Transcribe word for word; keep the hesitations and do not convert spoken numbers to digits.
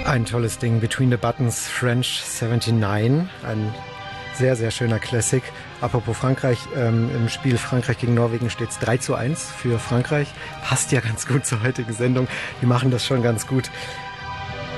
Ein tolles Ding, Between the Buttons, French neunundsiebzig, ein sehr, sehr schöner Classic. Apropos Frankreich, ähm, im Spiel Frankreich gegen Norwegen steht es drei zu eins für Frankreich. Passt ja ganz gut zur heutigen Sendung, die machen das schon ganz gut.